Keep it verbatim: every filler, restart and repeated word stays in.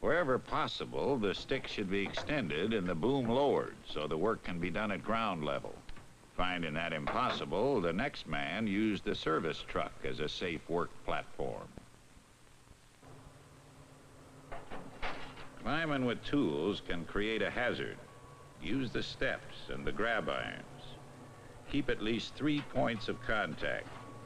Wherever possible, the stick should be extended and the boom lowered so the work can be done at ground level. Finding that impossible, the next man used the service truck as a safe work platform. Climbing with tools can create a hazard. Use the steps and the grab irons. Keep at least three points of contact.